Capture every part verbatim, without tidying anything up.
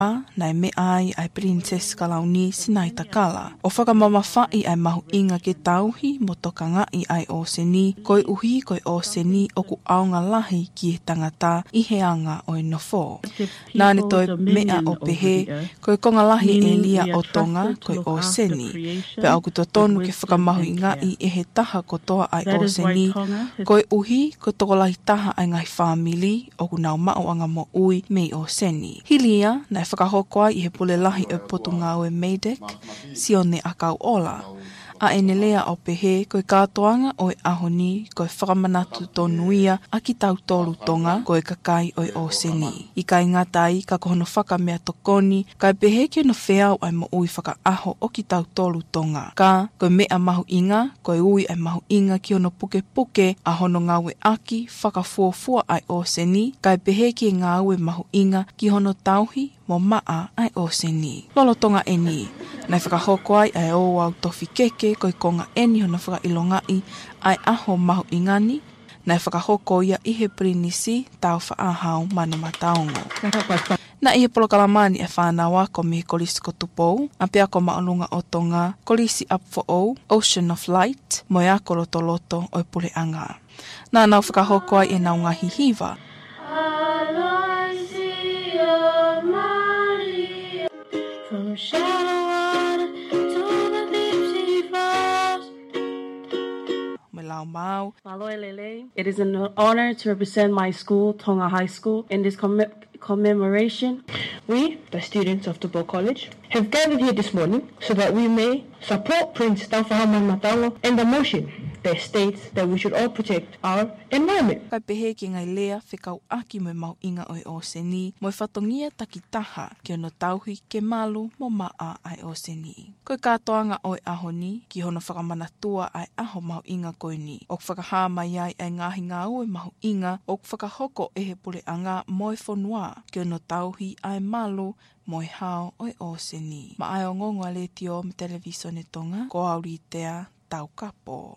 Nai me ai ai Princess Kalauni sinai takala. O whakamama whai ai mahu inga ke tauhi mo toka ngai ai o seni, koi uhi koi o seni o ku aonga lahi ki e tangata i he anga o e nofo. Nāne toi mea o pehe, koi konga lahi e lia o tonga koi o seni. Pe au kuto tonu ke whakamahu i ngai e he taha ko toa ai o seni, koi uhi ko toko lahi taha ai ngai whamili o ku nau mao anga mo ui mei o seni. Hilia, nai whakahokoa i he pule lahi o potunga o e Meidek, si o ne akau ola. A ene lea o pehe, koe kātoanga o e ahoni, koe whakamanatu tō nuia, a ki tau tōru tonga, koe kakai o e o seni. I kai ngatai, ka kohono whakamea tokoni, kai pehe ki no wheau ai mo ui whaka aho o ki tau tōru tonga. Ka, koe mea mahu inga, koe ui ai mahu inga ki ono puke puke, a hono ngawe aki, whakafuafua ai o seni, kai pehe ki ngawe mahu inga, ki hono tauhi, mo maa ai o seni. Lolo tonga eni, nai whakahoko ai ai o au tofi keke, koe konga eni hona whakailongai ai aho mahu ingani, nai whakahoko ia i he prinisi tau whaahau manu mataongo. Na i he polokalamani e whānawa ko me kolisi ko tupou, a pia ko maolunga o tonga, kolisi up for all, Ocean of Light, mo ea ko loto loto o i pule anga. Nā nau whakahoko ai e nau ngahi hiva. From shallow water to the deep sea falls. Mau. It is an honor to represent my school, Tonga High School, in this comm commemoration. We, the students of Tupou College, have gathered here this morning so that we may support Prince Tauwhahamoe Mataongo and the motion that states that we should all protect our environment. Kai pehe ki ngai lea whekau aki mo mau inga o e o seni, mo whatongia taki taha ki ono tauhi ke malu mo maa ai o seni. Koe kātoanga o e ahoni ki hono whakamanatua ai aho mau inga koe ni. O whakahama iai ai ngahi ngā o e mahu inga, o whakahoko e he pule anga mo e whonua ki ono tauhi ai malu mo e hao o e o seni. Ma ai o ngongo ale tio me televisione tonga, ko auritea tau kapo.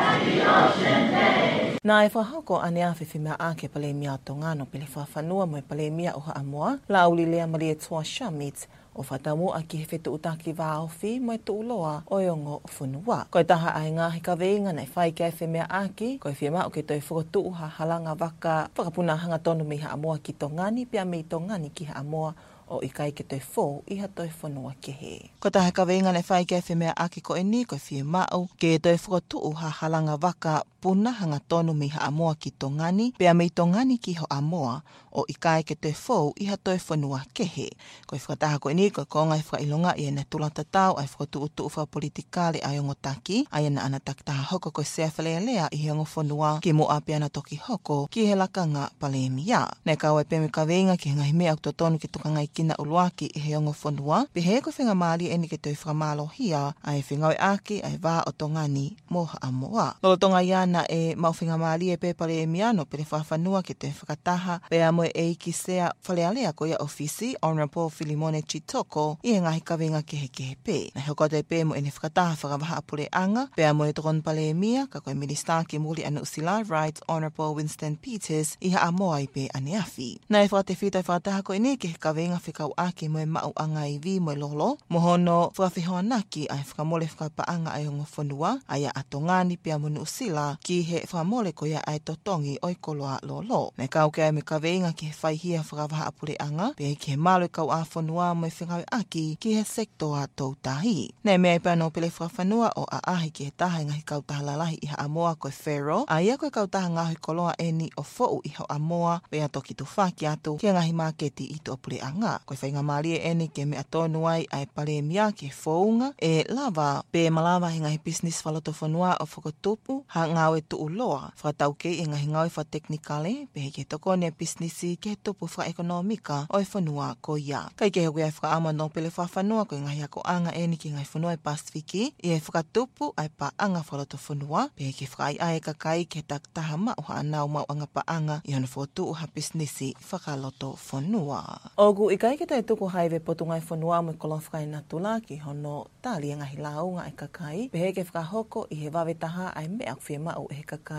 Nā e whahako ane a whiwhimea ake pale mia tonga no pele whawhanua mo e pale mia o Haamoa, la uli lea maria tua Shamit, o whatamu a ki he whetu utaki wā ofi mo e tuuloa o iongo o whunua. Koe taha ai ngāhi ka veinga nei whai kia whimea ake, koe whimea o ke toi whukotuu ha halanga waka, whakapunahanga tonu mi Haamoa ki tongani, pia mi tongani ki Haamoa, o i kai ke toi fō i ha toi whanua ke he. Ko tahe ka veinga nei whai kia whimea ake ko e ni, koe whie mau, ke toi whukotuu ha halanga waka, punahanga tonu mi Haamoa ki tongani, pia mi tongani ki Haamoa, o i kai ke toi fō i ha toi whanua ke he. Koe whakataha ko e ni, koe konga i whakailonga i ena tula tatau, ai whakatuu tuu wha politikale ai ongo taki, ai ena ana taktaha hoko koe sea whalea lea i ongo whanua, ki mo api ana toki hoko, ki he lakanga pale mia. Nei kau e pēme ka veinga ki ngahi mea au tonu ki tukangai kina uluaki i he ongo whanua, pe he ko whinga maali e ni ke toi whakamalo hia, ai whingawe aki, ai wā o tongani mo Haamoa. Lolo tonga iana e mau whinga maali e pe pale mia no pere whawhanua ke toi whakataha, pe a moe e ki sea whalealea ko ia ofisi, Honourable Filimone Chitoko, i he ngahi ka veinga ke he ke he pe. Nei hoko te pe mo e ne whakataha whakawaha apure anga, pe a moe tokon pale mia, ka koe minister ki muli anu usila, Right Honourable Winston Peters, i Haamoa i pe ane afi. Nei whakate whitai whakataha ko e ni ke he ka veinga kau ake moe mau anga i vi moe lolo, mohono whakawhihoa naki ai whakamole whakapaanga ai ongo whanua, ai a atongani pia munu usila, ki he whakamole ko ia ai totongi oi koloa lolo. Me kau ke ai me ka veinga ki he whaihia whakawaha apure anga, pia ki he malo i kau a whanua moe whingawe aki, ki he sektoa tautahi. Nei mea i pano pele whakawhanua o a ahi ki he taha ngahi kau taha lalahi i Haamoa koe Whero, a ia koe kau taha ngahi koloa eni o fou i Haamoa, pia toki tu whaki atu, ki ngahi maketi i tu apure anga. Koe whainga maari e eni ke mea tonu ai ai pale mia ke whaunga e lava pe malawa hi ngahi business whaloto whanua o whakatupu ha ngawe tu uloa whakatau ke i ngahi ngawe wha teknikale pe he ke toko ne businessi ke tupu wha ekonomika o e whanua ko ia. Kai ke hoi ai whakaama no pele wha whanua ko i ngahi ako anga eni ki ngahi whanua e Pasifiki i e whakatupu ai pa anga whaloto whanua pe he ke whakai ai kakai ke tak taha ma o ha anau mau anga pa anga i hana whakatu ha businessi whakaloto whanua. Ogu i kai ke tai tuku haiwe potungai whanua mo kolon whakai na tula ki hono tali ngahi launga e kakai. Pe he ke whakahoko i he wawe taha ai mea kwhia mau e he kakai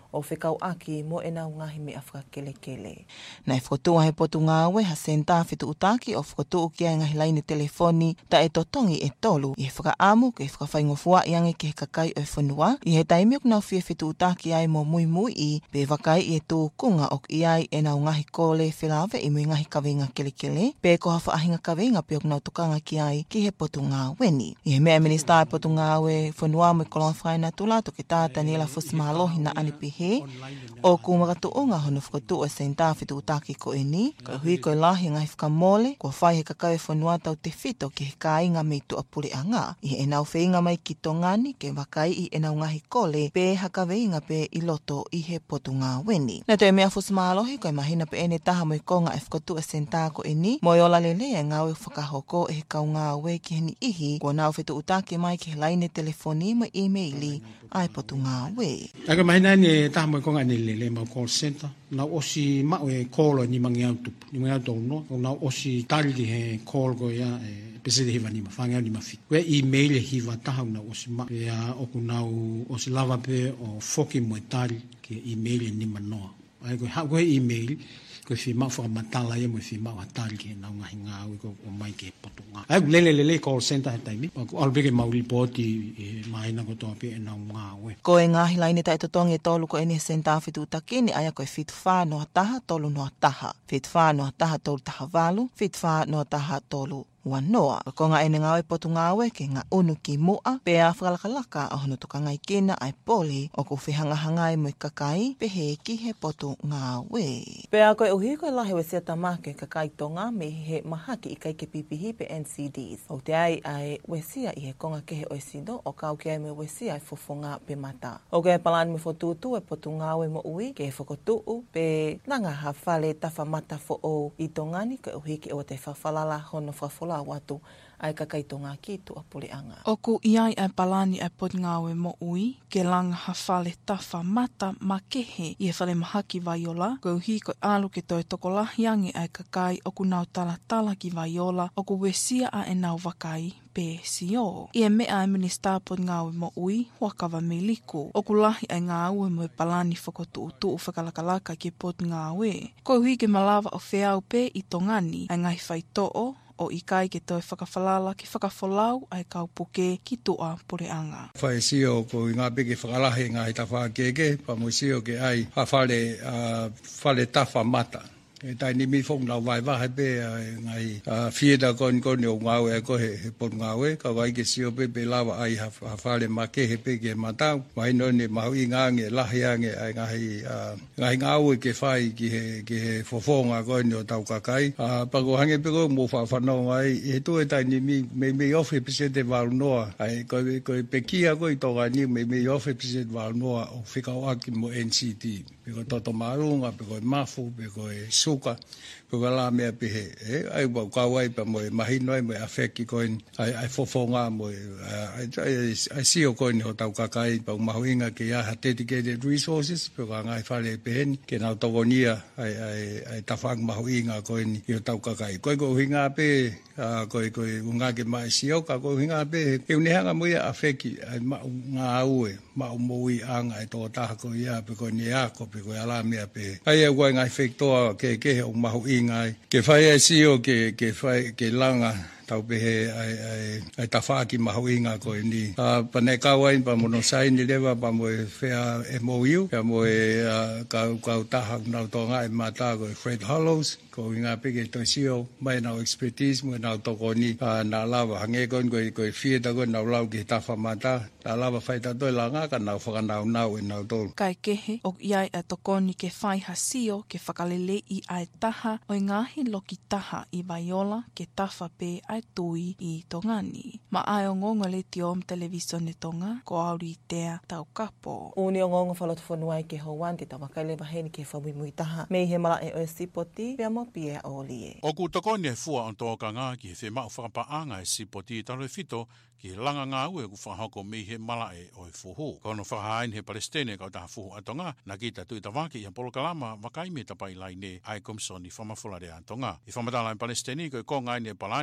o whekau aki mo e nau ngahi me awhaka kele kele. Nei whakotua he potu ngāwe ha senta whitu utaki o whakotua ki ai ngahi laine telefoni ta e totongi e tolu i he whakaamu ke whakawhaingofua i ange ke he kakai o e whanua i he taimiok nau whia whitu utaki ai mo mui mui i pe wakai i e tū kunga ok i ai e nau ngahi kōle whilawe i mui ngahi kawenga kele kele pe ko hawha ahinga kawenga pe ok nau tukanga ki ai ki he potu ngāwe ni. I he mea minista e potu ngāwe whanua mo i kolon whaina tula to ke tāta ni la fusmalohi na anipihe o kumakatu o ngā hono whakatu o senta whitu utaki ko e ni, ka hui koe lahi ngai whakamole, ko whai he kakau whanua tau te whito ki he kāinga mei tu apure anga. I he enau whainga mai ki tongani ke wakai i enau ngahi kole pe hakaweinga pe i loto i he potu ngā weni. Nā te mea fusmalohi koe mahina pe ene taha mo i konga e whakatu o senta ko e ni, mo i ola lele e ngāwe whakahoko e he kau ngā we ki heni ihi, ko nau whitu utaki mai ki he laine telefoni mo e-maili ai potu ngā we. Aka mahina ni taha mo i konga ni lele mau call center. Na osi mau e call ni mangi au tupu, ni mangi au tono, na osi tali he call ko ia e pesede hiva ni ma, whangau ni ma fit. Koe email e hiva tahau na osi mau, e a oku nau osi lava pe o foki mo e tali ki email e ni manoa. Ai koe hau koe email, koe whi mau whakamatala e mo whi mau atali ki nau ngahi ngā ui ko o mai ke poto ngā. Ai ku lele lele call center he taimi, ku albeke mau ripoti e maina ko toa pe e nau ngā ui. Ko e ngahi laine tai totongi e tolu ko ene senta whitu utaki ni aya koe whitu wha noa taha tolu noa taha. Whitu wha noa taha tolu taha walu, whitu wha noa taha tolu wanoa. Ko ngā ene ngāwe potu ngāwe ke ngā unu ki mua, pe a whakalakalaka a hono toka ngai kena ai poli o ku whihangahanga e mo i kakai pe he ki he potu ngāwe. Pe a koe uhi koe lahe we sea tamake kakai tonga me he mahaki i kai ke pipihi pe N C Ds. O te ai ai we sea i he konga ke he oisido o kau ke ai me we sea i fofonga pe mata. O ke palani me fotutu e potu ngāwe mo ui ke he whakotuu pe nanga ha whale tawha mata fo o i tongani koe uhi ki o te whawhalala hono whawhala watu ai kakai tonga ki tu apure anga. Oku iai ai palani ai potu ngāwe mo ui, ke langa ha whale tawha mata ma kehe i e whale mahaki vaiola, ko uhi ko alu ke toi tokolahi ange ai kakai oku nau tala tala ki vaiola, oku wesia a e nau wakai pe sio. I e mea e minista potu ngāwe mo ui, wakawa me liku. Oku lahi ai ngā ue mo e palani whakotu utu u whakalakalaka ki potu ngāwe. Ko uhi ke malawa o whiau pe i tongani ai ngai whaitoo, o i kai ke toi whakawhalala ki whakafolau ai kaupuke ki tua pure anga. Whai sio ko i ngā peke whakalahe ngā hita whakeke, pa mo sio ke ai ha whale, uh, whale tawha mata. E tai ni mi fong nau vai wahe pe ngai whieda kon kon o ngāwe e ko he, he pot ngāwe, ka wai ke sio pe pe lawa ai ha, ha whale ma ke he pe ke matau, mai no ni mahu i ngānge lahi ange ai ngahi, uh, ngahi ngāwe ke whai ki he, ki he fofonga kon o tau kakai. Uh, Pako hange pe ko mo whawhanau ai, e tu e tai ni mi me me ofe pise te waru noa, ai ko, ko pe kia ko i toga ni me me ofe pise te waru noa o whikau aki mo N C T. Pe ko toto marunga, pe ko mafu, pe ko e suka, pe ko la mea pe he, e, ai wau kawai pa mo e mahino ai mo e awheki koin, ai, ai fofonga mo e, ai, ai, ai sio koin ho tau kakai, pa umahuinga ke ia ha dedicated resources, pe ko ngai whale pe heni, ke nau togonia, ai, ai, ai tawhang mahuinga koin i o tau kakai. Koi ko uhinga pe, uh, koi, koi unga ke mai sio, ka ko uhinga pe, e unehanga mo ia awheki, ai ma ngā ue, ma umoi anga e tō taha ko ia, pe ko ni ako, pe ko ala mea pe. Ai e wai ngai whektoa ke ke o mahu ingai. Ke whai e sio ke, ke whai ke langa tau pehe ai, ai, ai tawhaki mahu inga ko e ni. Uh, Pane kawain pa mono saini lewa pa mo e whea M O U, pa mo e uh, kau, kau taha nau tonga e mata ko e Fred Hollows, ko inga peke to sio, mai nau expertise mo nau toko ni uh, na lawa hange kon ko e whieta ko nau lau ki tawha mata, na lawa whaita toi langa ka nau whakanau nau e nau tolu. Kai kehe o iai a tokoni ke whai hasio ke whakalele i ai taha o ngahi loki taha i Vaiola ke tawha pe ai tui i tongani. Ma ai o ngonga le tiom televisione tonga ko auri tea tau kapo. Uni o ngonga whalotu whanuai ke hauan te tawakaile waheni ke whamui taha. Me he mala e o sipoti pia mo pia o lie. O ku tokoni e fua on tōka ngā ki he whemau whakapaanga e sipoti talo e fito ki he langa ngā ue ku whahoko me he mala e o e fuhu. Kono whahain he Palestine kau taha fuhu atonga na ki ta tui tawaki i Polo Kalama wakaime tapai lai ne ai komsoni whamafulare atonga. I whamatala in Palestine ko e ko ngai ne palani ki hono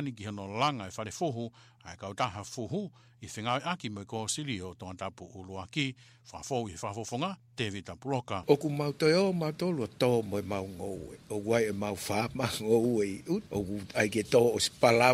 no langa e whare fohu, ai kau taha fuhu, i whingawe aki mo ko sili o toa tapu ulua ki, whafou i whafofonga, David Tapuloka. O ku mau toi o mau tolu tō mo i mau ngou e. O wai e mau wha, mau ngou e ut. O ku ai ke tō o spala